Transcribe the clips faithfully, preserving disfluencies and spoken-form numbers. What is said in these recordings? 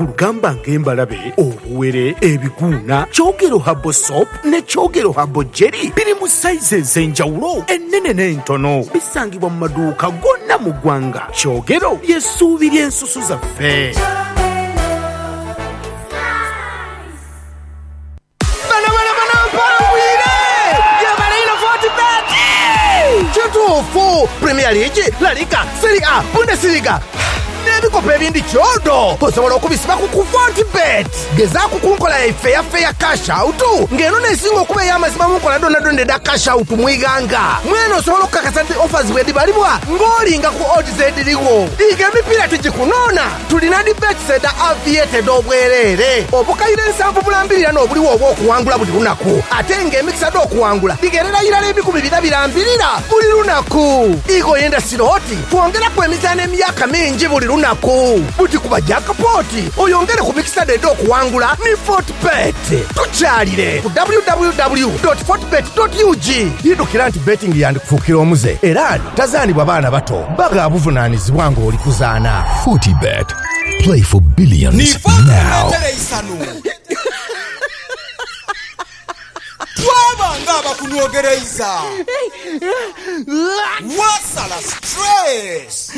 ku lugamba ng'embalabe, obuwere, ebiguuna, kyogero habo soap ne kyogero habo jelly biri mu sayizi ez'enjawulo ennene n'entono. Bisangibwa mu maduuka gonna mu ggwanga. Kyogero ly'essuubi ly'ensusu zaffe. Kituufu Premier League, La Liga, Serie A, Bundesliga n'ebikopo ebindi kyodo osobola okubisiba ku ku Fortbet. Gezaako ku nkola yaffe yaffe ya cash out ng'eno n'esinga okuba ey'amazima mu nkola donna da cash out mwiganga. Mwene osobola okukakasa nti offers bwe dibalibwa ng'olinga ku odds ediriwo. Liiga emipiira tegikunoona. Tulina dibet seda aviated obwereere. Obukayire nsanvu bulambirira n'obuliwo oba okuwangula buli lunaku. Ate ng'emikisa d'okuwangula ligerera irala ebikumi bina birambirira buli lunaku. Igo yenda siroti twongeraku emizaano emyaka mingi buli lunaku. Buti kuba jackpoti oyongere ku mikisa de d'okuwangula ne Fortbet. Tukyalire ku w w w dot fortbet dot u g. Yidukira nti betting yandikufuukira omuze era tazaanibwa baana bato baga buvunaanyizibwa ng'oli kuzaana. Fortbet. Play for billions now. Twabanga abakunyogereza wasala stress.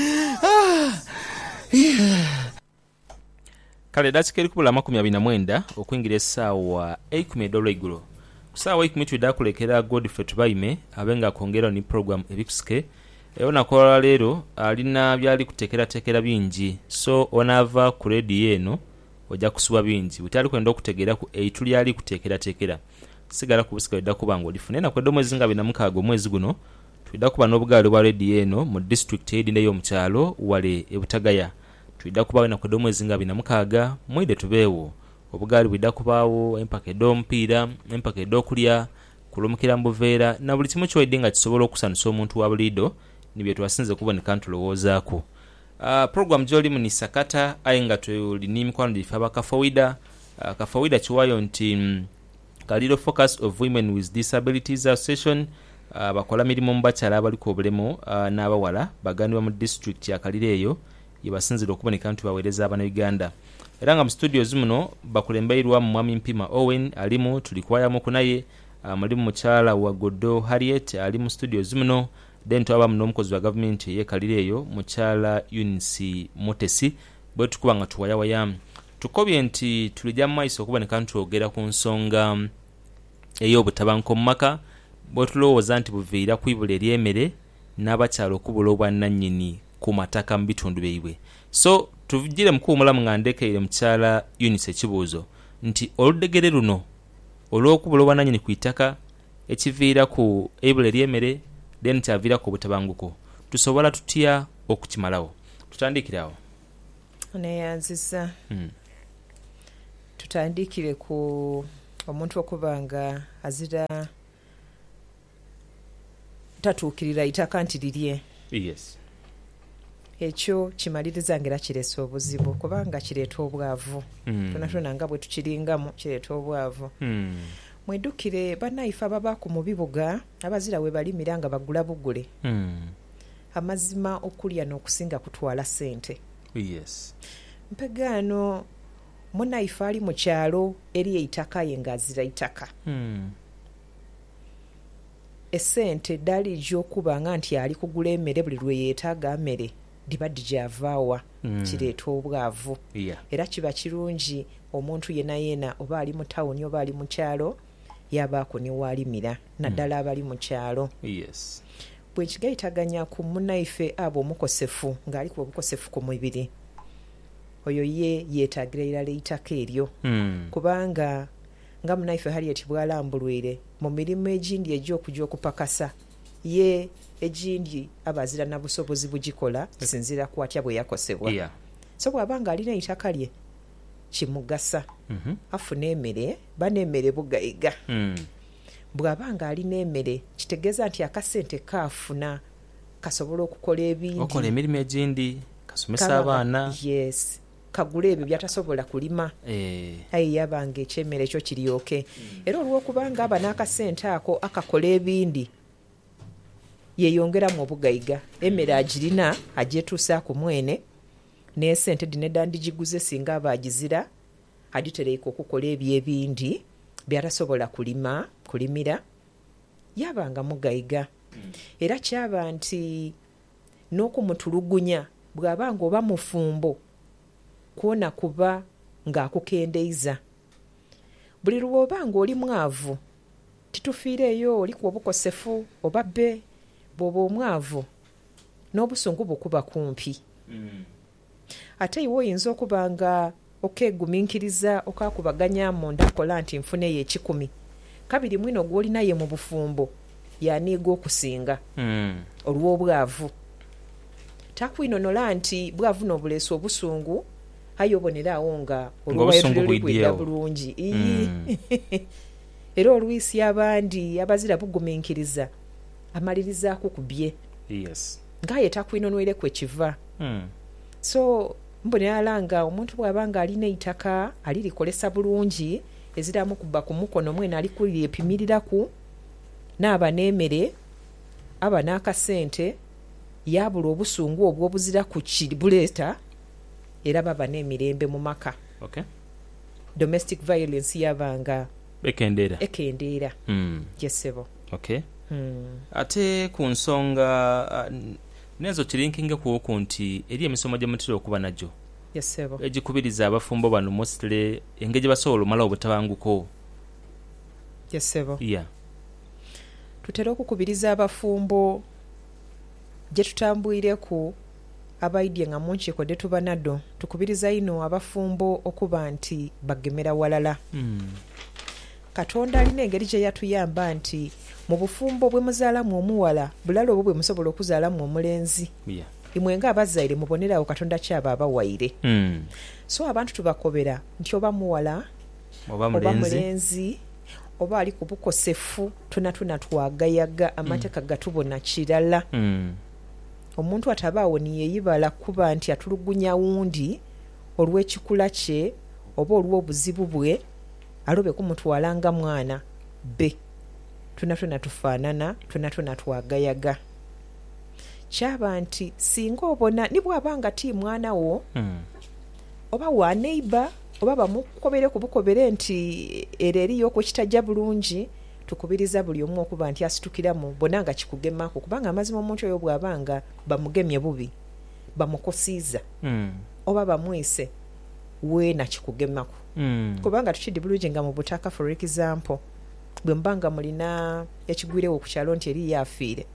Kale dakika erikubula makumi abiri na mwenda okwingira essaawa ekumi edolweigulo. Ku ssaawa ekumi twidda kulekera Godfrey Tubayime abenga akwongera ni program ebikusike. Eyo nakola leero alina byali kuteekerateekera bingi, so onaava ku rediyo eno ojja kusuba bingi butali kwenda okutegeera ku eitu lyali kuteekerateekera. Sigala ku busika idda kuba ng'olifuna enaku ed'omwezi nga abiri na mukaaga omwezi guno twidda kuba n'obugaali bwa rediyo eno mu district ey'edinda y'omu kyalo wale e Butagaya. Twidda kubaawo enaku ed'omwezi nga abiri na mukaaga mwide tubeewo. Obugaali bwidda kubaawo empaka ed'omupiira, empaka ed'okulya, kulumukira mu buveera na buli kimu ky'oyidde nga kisobola okusanusa omuntu wa buliido nibye twasinze kuboneka ntulowoozaako. Uh, program gy'olimu ni sakata aye nga tulina emikwano gife abakafawida. Uh, kafawida kiwaayo nti mm, Kaliro Focus of Women with Disabilities Association uh, bakola mirimu mu bakyala abaliko obulemu uh, n'abawala bagambibwa mu district ya Kaliro eyo yebasinzira okuboneka nti baweereza abana Uganda. Era nga mu studios muno bakulembeirwa mu Mwami Mpima Owen alimu tulikwayamu kunaye uh, mulimu mukyala wa Godo Harriet ali mu studios muno. Then twaba muno omukozi wa government ye Kaliro eyo mukyala Eunice Motesi bwe tukuba nga tuwayawayamu. Tukobye nti tulijja mu maiso okuboneka nti twogera ku nsonga ey'obutabanguko mu maka bwe tulowooza nti buviira kwibula ery'emmere n'abakyala okubula obwannannyini ku mataka mu bitundu byaibwe. So tuvugire mu kuwumulamu nga ndekeire mukyala Eunice ekibuuzo nti oludegere luno olw'okubula obwannannyini ku itaka ekiviira ku eibula ery'emmere then kyaviira ku butabanguko tusobola tutya okukimalawo? Tutandikirawo. Neyanziza. Hmm. Tutandikire ku omuntu okubanga azira tatuukirira itaka nti lirye. Yes. Ekyo kimaliriza ngera kiresa obuzibu kubanga kireeta obwavu. Mm. Tunatuna nga bwe tukiringamu kireeta obwavu. Mm. Mwedukire bannaife ababa ku mu bibuga abazira we balimira nga bagula bugule. Mm. Amazima okulya n'okusinga kutwala ssente. Yes. Mpegano munaife ali mu kyalo eri eitaka ye ngazira itaka. Hmm. Essente ddali gy'okuba nga nti ali kugula emmere buli lwe yeetaaga mmere dibadde gyavaawa. Hmm. Kireeta obwavu. Yeah. Era kiba kirungi omuntu yena yena oba ali mu tawuni oba ali mu kyalo yabaako ne waalimira naddala hmm. abali mu kyalo. Yes. Bwe kigayitaganya ku munaife abo omukosefu ng'ali ku obukosefu ku mubiri oyo ye yeetaagira irala eitaka eryo. Mm. Kubanga nga munaife Harriet bwalambulwire mu mirimu egindi egy'okujja okupakasa ye egindi abazira na busobozi bugikola kisinziira ku atya bwe yakosebwa. Yeah. So bw'abanga alina eitaka lye kimugasa. Mm-hmm. Afuna emmere baneemmere bugayiga. Mm. Bw'abanga alina emmere kitegeeza nti akasente kaafuna kasobola okukola ebindi. Okola emirimu egindi kasomesa abaana. Yes. Kagula ebyo byatasobola kulima. Eh. Ayi yabanga ekyemmere ekyo kiryoke. Mm. Era olw'okubanga aba n'akasente ako akakola ebindi yeyongeramu obugayiga emmere agirina agyetuusa ku mwene n'esente dinedda ndigiguze singa abagizira agitereeka okukola ebyo ebindi byatasobola kulima kulimira yabanga mugayiga era kyaba nti n'okumutulugunya bw'abanga oba mufumbo kwona kuba ng'akukendeiza buli lwoba ng'oli mwavu titufiireeyo oli ku obukosefu oba bbe bw'oba omwavu n'obusungu bukuba kumpi mm. ate iwe oyinza okuba nga okeegumiikiriza okakubaganya munda akola nti nfuneyo ekikumi kabiri mwino gw'olinaye mu bufumbo yaniiga okusinga mm. olw'obwavu takwinonola nti bwavu n'obuleesa obusungu aye oboneraawo nga olwowayotulolikwedda bulungi mm. era olwisi abandi abazira bugumiikiriza amalirizaako ku bye yes. ngaaye takwinonwereku ekiva mm. so mbonera nga omuntu bw'abanga alina eitaka alirikolesa bulungi eziramu kuba ku mukono mwena alikulira epimiriraku n'aba n'emere aba n'akasente yabula obusungu obw'obuzira ku kibuleeta era baba n'emirembe mu maka okay. domestic violence yabanga ekendeera ekendeera mm. jesebo okay. mm. ate ku nsonga uh, nezo kirinkinge kuoku nti eri emisomo gye mutera okuba nagyo yesebo egikubiriza abafumbo bano mostly engeri basobola omala obutabanguko yesebo yeah. tutera okukubiriza abafumbo gye tutambwireku abaidye nga munkiiko de tuba naddo tukubiriza ino abafumbo okuba nti bagemera walala mm. katonda alina engeri gye yatuyamba nti mu bufumbo bwe muzaalamu omuwala bulala obwo bwe musobola okuzaalamu omulenzi yeah. imwe nga abazaire mubonerawo katonda kyaba abawaire mm. so abantu tubakobera nti oba muwala oba mulenzi oba ali ku bukosefu tunatuna twagayaga amateeka mm. gatubona kirala mm. omuntu atabaawo niyeyibala kuba nti atulugunya wundi olw'ekikula kye oba olw'obuzibu bwe alobe kumutwala nga mwana be tunatuna tufaanana tunatuna twagayaga kyaba nti singa obona ni bw'abanga ti mwana wo mm. oba wa neighbor oba bamukobere ku bukobere nti era eriyo okukitajja bulungi tukubiriza buli omu okuba nti asitukiramu bona nga kikugemako kubanga amazima omuntu oyo bw'abanga bamugemye bubi bamukosiiza mm. oba bamwise weena kikugemako mm. kubanga tukiddi bulungi nga mu butaka for example bwe mbanga mulina ekigwirewo ku kyalo nti eri yafiire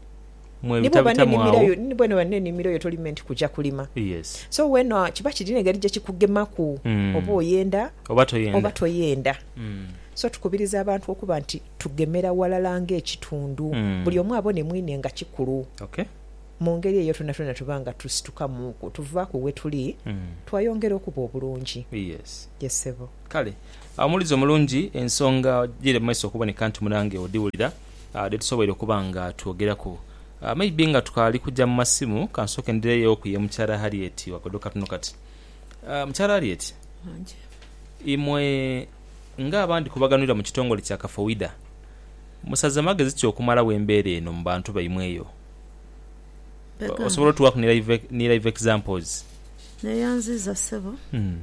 nibwe banenimiro yo tolime nti kujja kulima yes. so weno kiba kirina engeri gye kikugemaku mm. oba oyenda oba toyenda, oba toyenda. Mm. so tukubiriza abantu okuba nti tugemera walala ng'ekitundu mm. buli omu abone mwine nga kikulu okay. mu ngeri eyo tunatuna tubanga tusituka muku tuvaako we tuli mm. twayongera okuba obulungi yes. yesebo kale omulizo omulungi ensonga gire maiso okuboneka nti munange odiwulira uh, detusobole okuba nga twogerako uh, maybe nga tukali kujja mu masimu kansooka endireyo okuye mukyala Harriet wagodoka tuno kati uh, mukyala Harriet anje imwe nga abandi kubaganira mu kitongole kya Kafowida musaza magezi kyo kumala wembeere eno mu bantu bayimweyo osobola tuwa ku live ni live examples neyanziza sebo mm.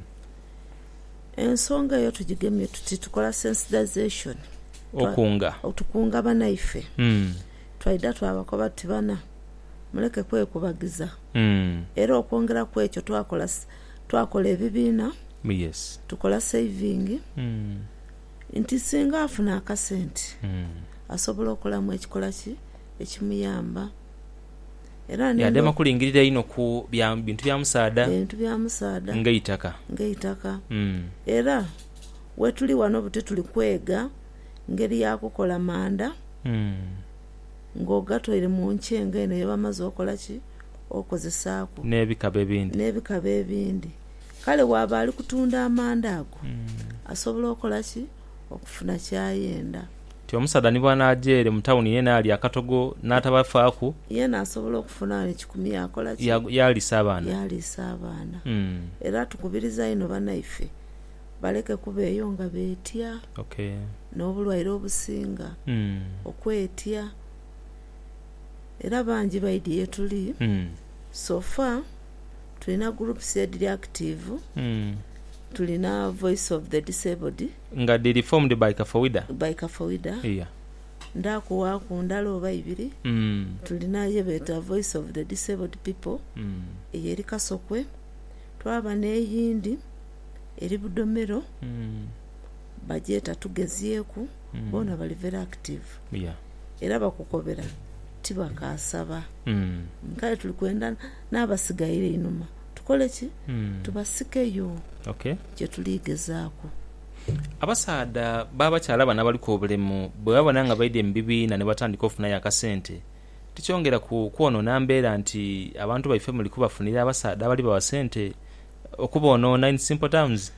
ensonga yo tugigemye tuti tukola sensitization okunga otukunga banaife mm. twaida twabakoba tibana muleke kwekubagiza mm. era okwongera kwekyo twakola twakola ebibiina yes. tukola saving mm. nti singa afuna akasente mm. asobola okolamu ekikola ki ekimuyamba era yadde makulingirira ino ku bya bintu bya musaada bintu bya musaada ngaitaka ngaitaka mm. era wetuli wano buti tuli kwega ngeri yakukola manda mm. ng'ogatoire mu nkyenge eno yebamaze okola ki okozesaako n'ebikaba ebindi n'ebikaba ebindi kale waaba ali kutunda amanda ago mm. asobola okola ki okufuna kyayenda ti omusaada ni bwana ajere mu tawuni yena ali akatogo n'atabafaaku yena asobola okufuna ekikumi yakola ki yalisa abaana yalisa abaana mm. era tukubiriza ino banaife baleke kubeeyo nga beetya okay. n'obulwaire obusinga mm. okwetya era bangi baidi yetuli mm. sofa tulina groups ediri active mm. tulina voice of the disabled nga diri formed by Kafawida by Kafawida yeah. ndakuwa ku ndala oba ibiri mm. tulina yebeta voice of the disabled people mm. eyeri Kasokwe twaba n'eyindi eri Budomero mm. bajeta tugezyeku mm. bona bali very active yeah. era bakukobera tibakasaba mm. nkale tulikwenda n'abasigaire inuma tukole ki mm. tubasikeyo okay. kye tuligezaako abasaada babakyala bana baliko obulemu bwe babona nga baidde mu bibiina ne batandika okufunayo akasente tikyongera ku kwonoona mbeera nti abantu baife muli kubafunira abasaada abali bawa sente okubonoona in simple terms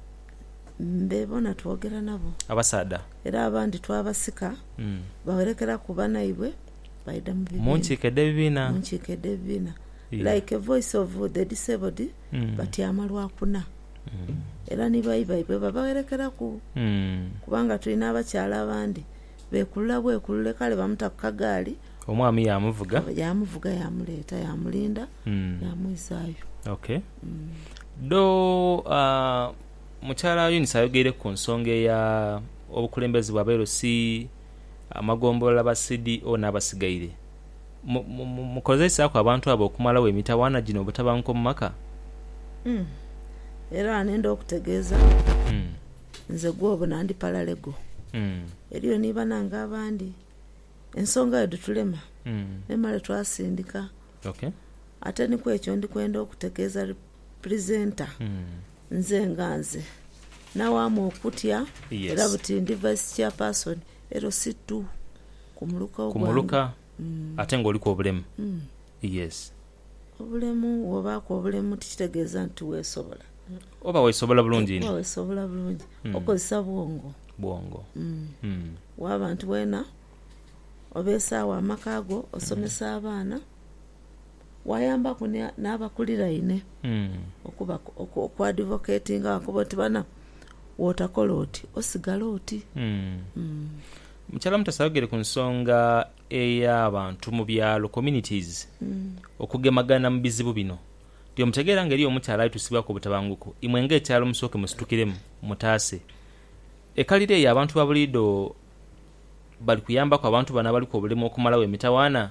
mbebona twogera nabo abasaada era abandi twabasika mm. bawerekera ku banaibwe baida mu bibiina munkiikedde ebibiina munkiikedde ebibiina yeah. like a voice of the disabled mm. batyama lwakuna mm. era nibayibaibwe babawerekera ku mm. kubanga tulina abakyala abandi bekulula bwekulule kale bamuta ku kagaali omwami yamuvuga yamuvuga yamuleeta yamulinda mm. yamwizaayo okay mm. do uh, mukyala Eunice ayogeire ku nsonga eya obukulembeze bwa B L C amagombola ba C D O n'abasigaire mukozesaako abantu abo okumalawo emitawaana gino obutabanguko mu maka mm. era anenda okutegeeza mm. nze gwobo nandi paralego mm. eriyo niba nanga abandi ensonga edo tulema mm. nemale twasindika okay. ate nikwo ekyo ndikwenda okutegeeza representa mm. nze nga nze nawamu okutya yes. era buti ndi vice chairperson ero situ kumuluka ogwange kumuluka mm. ate ng'oliko obulemu mm. yes obulemu wobaako obulemu tikitegeeza nti weesobola oba weesobola bulungi oba weesobola bulungi mm. okozesa bwongo bwongo mm. mm. w'abantu wena obeesaawo amakaago osomesa abaana wayambaku n'abakulira ine mm. okuba okwadvocatinga wakuba oti bana wotakola oti osigala oti mm. mm. mukyala mutasayogere ku nsonga ey'abantu mu byalo communities mm. okugemagana mu bizibu bino nti omutegeera ngeri omukyala ayitusibwako obutabanguko imwe ng'ekyalo musooke musitukiremu mutaase ekalire eyo abantu ba buliido bali kuyambako abantu bana baliko obulemu okumalawo emitawaana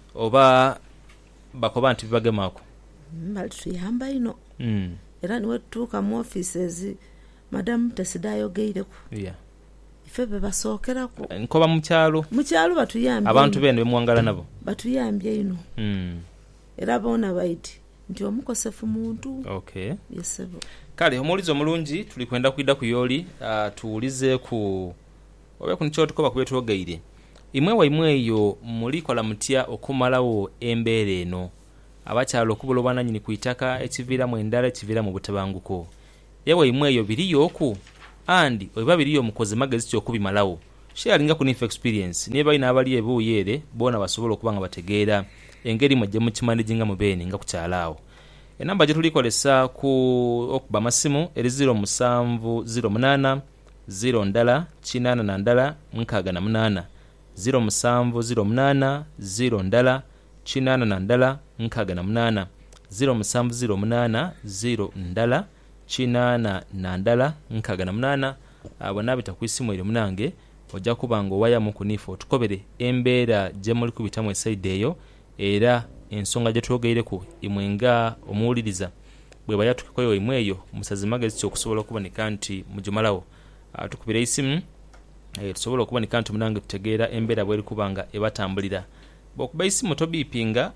oba bakoba nti bibagemaako mm, bali tuyamba ino mm. era niwe tutuuka mu offices madamu tesidayogeireku yeah. ife bebasookerako nkoba mu kyalo mu kyalo batuyambye abantu beno bemuwangala nabo batuyambye ino mm. era boona baiti nti omukosefu muntu okay. yesebo kale omuwulizi omulungi tuli kwenda kwidda ku yooli uh, tuwulize ku oba ku nikyotukoba kubetwogeire imwe waimwe eyo mulikola mutya okumalawo embeera eno abakyalo okubula obwananyini ku itaka ekiviiramu endala ekiviiramu obutabanguko yewe imwe eyo biriyo oku andi oba biriyo mukoze magezi kyokubimalawo sharinga ku nife experience niba ina abali ebuyeere bona basobola okuba nga bategeera engeri mwajja mukimanijinga mu beeni nga kukyalaawo enamba gye tulikolesa ku okuba amasimu eri zero musanvu zero munaana zero ndala kinaana na ndala nkaaga na munaana zero musanvu zero munaana zero ndala kinaana na ndala nkaaga na munaana zero musanvu zero munaana zero ndala kinaana na ndala nkaaga na munaana abo nabita ku isimu eri munange ojja kuba nga owayamu ku niife otukobere embeera gye muli kubitamu esaidi eyo era ensonga gye twogeireku imwe nga omuwuliriza bwe bayatukikoyo imwe eyo musazi magezi kyokusobola okuboneka nti mugimalawo tukubira isimu e, tusobola okuboneka nti munange tutegeera embeera bweri kubanga ebatambulira bwokuba isimu tobiipinga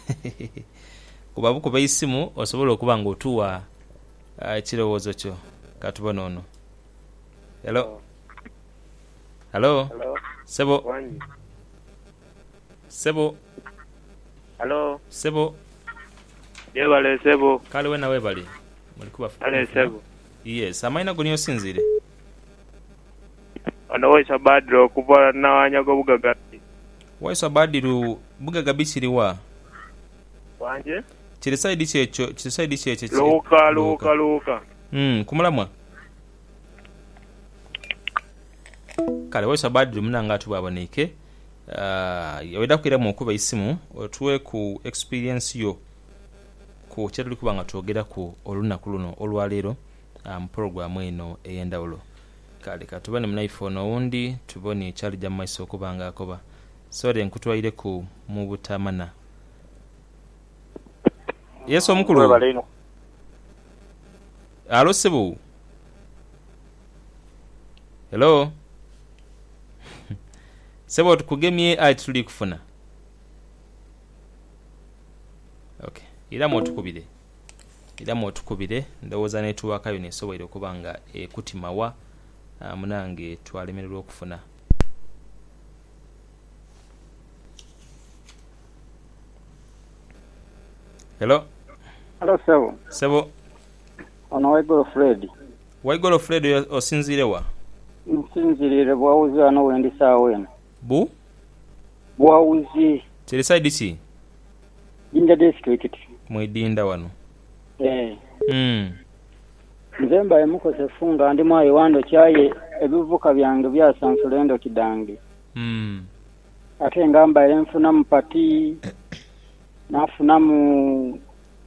kuba bukuba isimu osobola okuba nga otuwa ekirowoozo uh, kyo katubona ono hello hello Hello. sebo Wanyi. sebo Hello. sebo Yebale sebo. kale wena webali mulikuba Ale sebo. yes amaina goni osinzire Ono wesa badro kuba nawanyago bugagati. waisa badiru bugaga bisiriwa Wanje? kiri side kyekyo kiri side kyekyo Luka luka luka. mm kumulamwa kale waisa badiru munanga atubaboneke uh yaweda kwira mu kuba isimu otuwe ku experience yo ku kyetuli kuba nga twogera ku olunaku luno olwaleero mu programu eno ey'endawulo. Kale katubane munaiphone owundi tubone ekyali jja mu maiso okuba nga akoba. Sore nkutwaire ku mu butamana. Yesu omukulu. Alo Sebu. Hello. Sebo tukugemye ai tuli kufuna. Okay. Ila motukubire. Ila motukubire ndowooza network ayo nesobwere okubanga ekutimawa uh, munange twalemererwa okufuna. Hello. Hello Sebo. Sebo. Ono Waigolo Fred. Waigolo Fred osinzirewa? Nsinzirire bwawuzi ano wendi saawena. Bu? Bwawuzi. Kiri side ki? Jinja district. Mwidinda wano. Eh. Mm. Nzemba emukosefu nga ndi mwayi wando kyaye ebivuka byange byasansulendo kidange. Mm. Ate ngamba enfuna mupati nafuna mu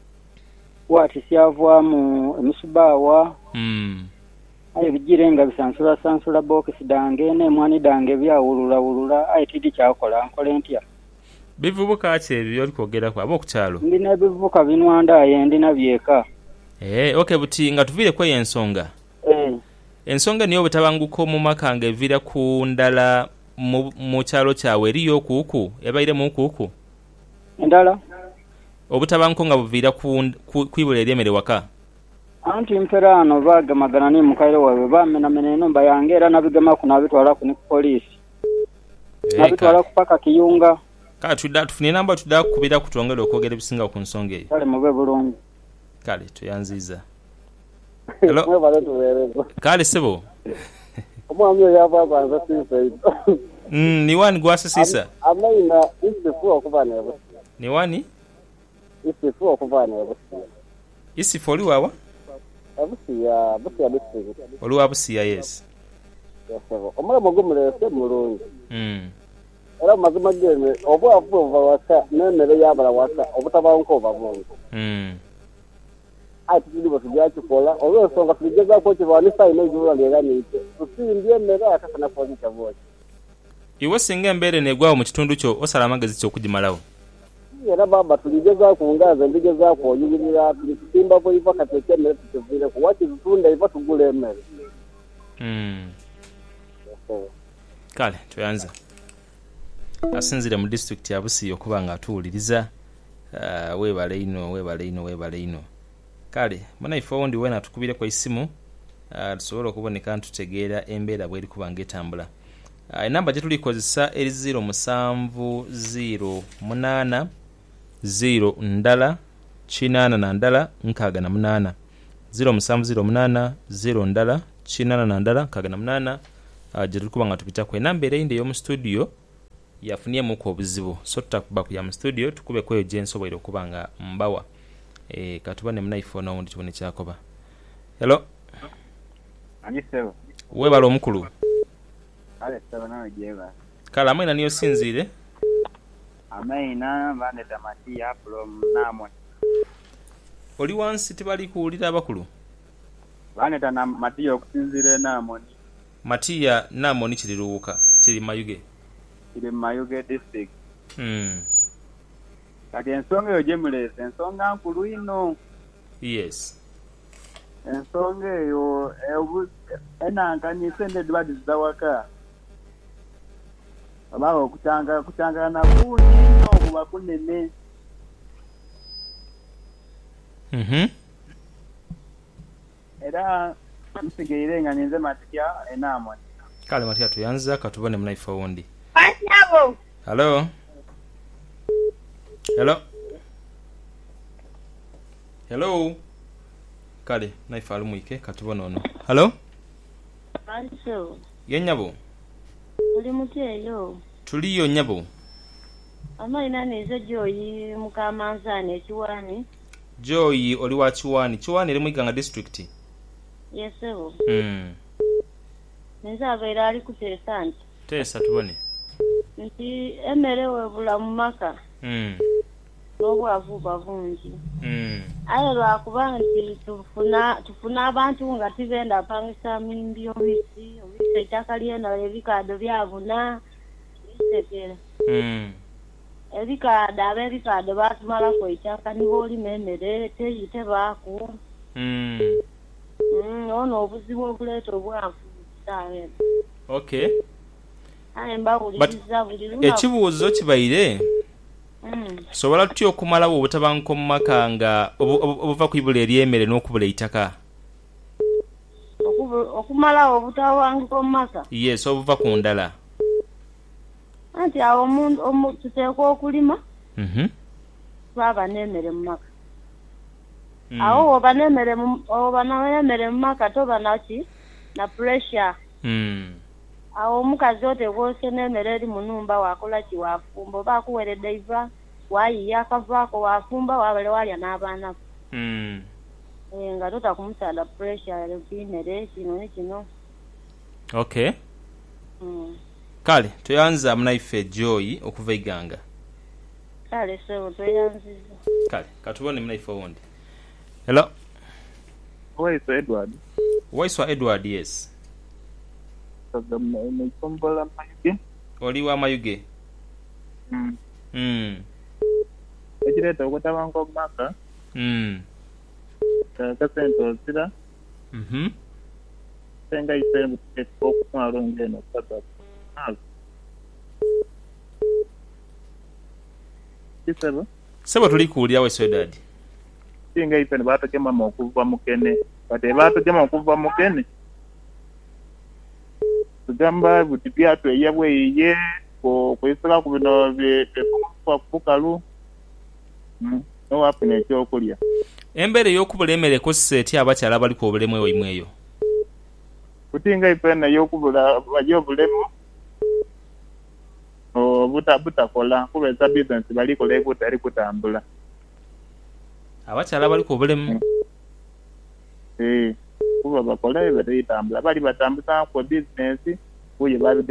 wati syavwamu emisubawa. Mm. Aye bijirenga bisansula sansula box dange ne mwani dange byawulula wulula aye tidi kyakola nkole ntya. Bivubuka ki ebyo olikogera kwa abokukyalo? Ndina bivubuka binwanda aye ndina byeka. Eh, okay buti nga tuvire kwa ensonga. Eh. Ensonga niyo butabanguko mu makanga evira ku ndala mu kyalo kyawe eriyo kuku yabaire mu kuku. Endala? Obutabanguko nga buvira ku kwibula eryemere waka. Anti mperano baga magana ni mukaire wawe bamena mena nomba yange era nabigema kuna bitwala ku police. Nabitwala kupaka kiyunga. Ka tuda tufune namba tuda kubira kutongera okogera bisinga ku nsonga eyo. Kale mube bulungi. Kale tuyanziza. Hello. Kale Sebo. Omwami yava kwanza sisa. Mm, ni wani gwasa sisa? Amaina isifu okubana yabo. Ni wani? Isifu okubana yabo. Isifu oli wawa? Abusiya, busiya district. Oli wabusiya yes. Yesebo. Omala mogumulese mulungi. Mm. Era mazima gene obo avuva waka nemere yabala waka obutabanko obavungu. Mm. Ati tuli bosijaki kola obo songa tujeza ko kibani sai ne jura lega nite. Usindie mere akafana poni chavoje. Iwe singa mbere negwawo mu kitundu kyo osala amagezi kyo kujimalawo. Era baba tulijeza kungaza ndigeza ko yibirira tulimba ko iva kateke mere tukivire ko waki zitunda iva tugule mere. Mm. Kale tuyanza. Asinzire mu district ya Busiya okuba nga atuwuliriza uh, webale ino webale ino webale ino. Kale muna ifondi wena tukubire kwa isimu uh, tusobola okuboneka ntutegeera embeera bweri kubanga etambula. Uh, enamba gye tulikozesa eri zero musanvu zero munana zero ndala kinana na ndala nkaaga na munana zero musanvu zero munana zero ndala kinana na ndala nkaaga na munana uh, gye tuli kuba nga tupitako. Enamba era eyindi ey'omu studio yafuniemu ko obuzibu so tutakuba ku ya mu studio tukube kweyo gye nsobwere okuba nga mbawa. E, katubane mu iPhone owundi kibone kyakoba. Hello. Ani Sebo. Webala omukulu. Ale Sebo nawe jeba. Kala amaina niyo sinzire. Amaina bande tamati ya from Namoni. Oli wansi tibali kuwulira abakulu. Bande tana mati okusinzire Namoni. Matiya Namoni kiriruuka kiri Mayuge. Kiri Mayuge district. Hmm. Kati ensonga eyo gyemulese ensonga nkulu ino. Yes. Ensonga eyo enankanyisa endwadde zitawaka. Abawo okukyanga kukyangana kungi nnyo okuba kunene. Mhm. Era nsigaire nga ninze matya Enamoni. Kale Matiya tuyanza katubone mu life owundi. Anyabo. Hello. Hello. Hello. Kale naifa alumuike katubona ono. Hello. Anso. Yenyabo. Uli muteyo. Tuliyo nyabo. Amaina neze Joyi mukamanzane ekiwani. Joyi oli wa Kiwani. Kiwani eri mu Iganga district. Yesewo. Mm. Nze abeera ali kuteesa nti. Teesa tubone. Nti emmere webula mu maka. Mm. N'obwavu bungi. Mm. aye lwakuba nti tufuna tufuna abantu nga tibenda pangisa mindi obisi obisi ettaka lyeno ebikaado byabuna bisekera mm. ebikaado ab'ebikaado batumalako ettaka nibo olima emmere teyite baako mm. mm, ono obuzibu obuleeta obwavu kisaawe okay aye mbawuliriza buli lunaku ekibuuzo kibaire mm. sobola tutya okumalawo obutabanguko mu maka nga obuva ku ibula ery'emmere n'okubula ettaka okumalawo obutabanguko mu maka yes obuva ku ndala anti awo omuntu tuteekwa okulima mhm twaba n'emmere mu maka awo oba n'emmere oba n'emmere mu maka toba naki na pressure mm. awo omukazi otegwose n'emmere eri mu nnumba wakola ki wafumba oba akuweredde iva wayiya akavaako wafumba wabale walya n'abaana mm. e, nga totakumusaala pressure kimere kino ne kino okay mm. kale tuyanza munaife Joy okuva iganga kale sebo tweyanziza kale katubone munaife wundi hello Waiswa Edward Waiswa Edward yes Nikombola Mayuge oli wa Mayuge mm. mm. ekireta okutabanguko mu maka mm. kasente ozira mhm senga ise mutiketi okumala ngeno saba kisaba sebo tuli kuulira Waiswa Edward singa ise batakema okuva mukene bate batakema okuva mukene tugamba buti byatu eyabwe ye ko kwesaka ku bino bye kwa kukalu mm no wapene ekyokulya embere y'okubula emmere kozesa etya abakyala bali ku obulemu eyo imweyo kutinga ipena y'okubula bajo bulemu o buta butakola kubeza business bali kola ekuta ali kutambula abakyala bali ku obulemu eh kuba bakola ebyo itambula bali batambuza ku business kuye bali